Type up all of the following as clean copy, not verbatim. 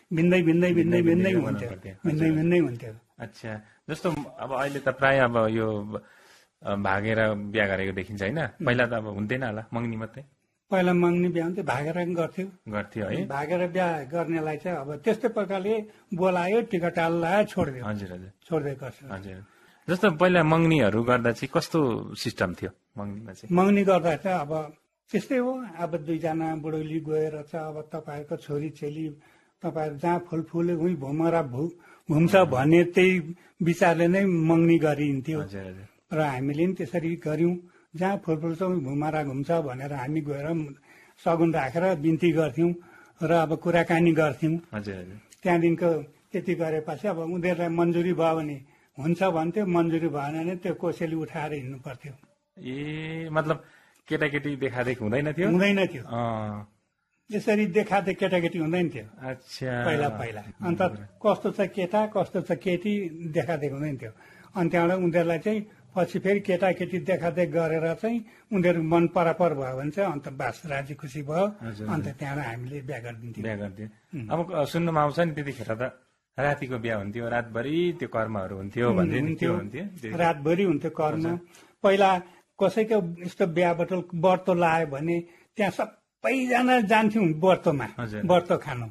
भिन्दै भिन्दै भिन्दै भिन्दै हुन्थ्यो, भिन्दै भिन्दै हुन्थ्यो। अच्छा, जस्तो अब अहिले त प्राय अब यो भागेर बिहा गरेको देखिन्छ होइन, पहिला त अब हुन्थेन होला, मङ्गनी मात्रै? पहिला मङ्गनी बिहा हुन्थ्यो, भागेर गर्थ्यो है। भागेर बिहा गर्नेलाई चाहिँ अब त्यस्तै प्रकारले बोलायो, टिका टाल लगायो, छोडिदियो। हजुर हजुर, छोडिदिएको छ। हजुर। जस्तो पहिला मङ्गनीहरू गर्दा चाहिँ कस्तो सिस्टम थियो मङ्गनीमा चाहिँ? मङ्गनी गर्दा चाहिँ अब त्यस्तै हो, अब दुईजना बुढौली गएर चाहिँ अब तपाईँहरूको छोरी चेली तपाईँहरू जहाँ फुल उही भुमरा घुम्छ भन्ने त्यही विचारले नै मङ्गनी गरिन्थ्यो। हजुर हजुर। र हामीले पनि त्यसरी गर्यौं, जहाँ फुल चाहिँ भुमरा घुम्छ भनेर हामी गएर सगुन राखेर बिन्ती गर्थ्यौं र अब कुराकानी गर्थ्यौं। हजुर हजुर। त्यहाँदेखिको त्यति गरेपछि अब उनीहरूलाई मन्जुरी भयो भने हुन्छ भन्थ्यो, मन्जुरी भएन भने त्यो कोसेली उठाएर हिँड्नु पर्थ्यो। ए मतलब केटाकेटी देखादेख हुँदैन थियो? हुँदैन थियो, यसरी देखादेख केटाकेटी हुँदैन थियो। अच्छा, पहिला अन्त कस्तो छ केटा कस्तो छ केटी देखादेख हुँदैन थियो। अनि त्यहाँबाट उनीहरूलाई चाहिँ पछि फेरि केटाकेटी देखादेख गरेर चाहिँ उनीहरू मन परापर भयो भने चाहिँ अन्त बास राजी खुसी भयो, अन्त त्यहाँबाट हामीले बिहा गरिदिन्थ्यौँ। अब सुन्नुमा आउँछ नि त्यतिखेर त रातिको बिहा हुन्थ्यो, रातभरि त्यो कर्महरू हुन्थ्यो भन्दै हुन्थ्यो। रातभरि हुन्थ्यो कर्म। पहिला कसैको यस्तो बिहा बटुल व्रत लायो भने त्यहाँ सबैजना जान्थ्यौँ व्रतमा, व्रत खानु।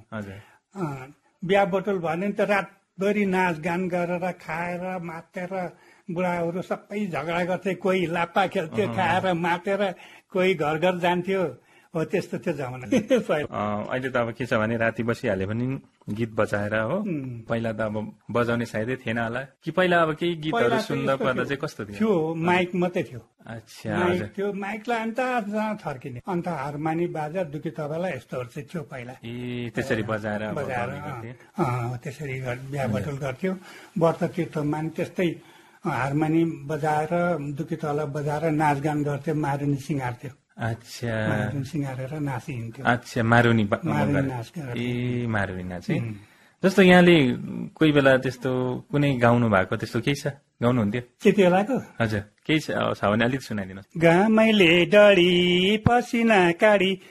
बिहा बटुल भने त रातभरि नाचगान गरेर खाएर मातेर बुढाहरू सबै झगडा गर्थे, कोही लाप्पा खेल्थ्यो खाएर मातेर, कोही घर घर जान्थ्यो। हो त्यस्तो थियो जमाना। अहिले त अब के छ भने राति बसिहाल्यो भने गीत बजाएर हो, पहिला त अब बजाउने सायदै थिएन होला कि? पहिला अब केही गीतहरू सुन्दा पर्दा चाहिँ कस्तो थियो? माइक मात्रै थियो। अच्छा, माइक थियो, माइकलाई अन्त थर्किने, अन्त हारमानी बाजा दुखी तबला यस्तोहरू चाहिँ थियो पहिला। ए त्यसरी बजाएर त्यसरी बिहा बटुल गर्थ्यो। व्रत तीर्थमा त्यस्तै हारमानी बजाएर दुखी तबला बजाएर नाचगान गर्थ्यो, मारुनी सिँगार्थ्यो। अच्छा, मारुनी सिँगारेर नाचिन्थ्यो। अच्छा, मारुनी नाच। ए मारुनी नाच है। जस्तो यहाँले कोही बेला त्यस्तो कुनै गाउनु भएको त्यस्तो केही छ, गाउनुहुन्थ्यो त्यति बेलाको? हजुर, केही छ भने अलिक सुनाइदिनुहोस्। घामैले डढी पसिना काडी